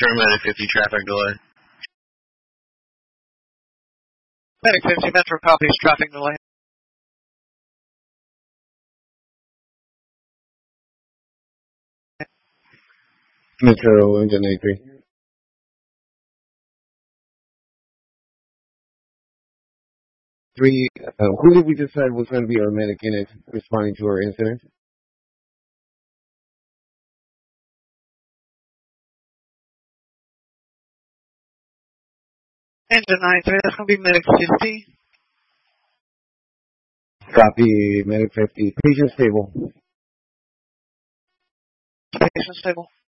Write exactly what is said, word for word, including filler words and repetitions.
Confirm Medic fifty traffic delay. Medic fifty, Metro copies, traffic delay. Metro, engine eighty-three. Three, uh, who did we decide was going to be our medic unit responding to our incident? Engine ninety-three, that's going to be Medic fifty. Copy, medic fifty. Patient stable. Patient stable.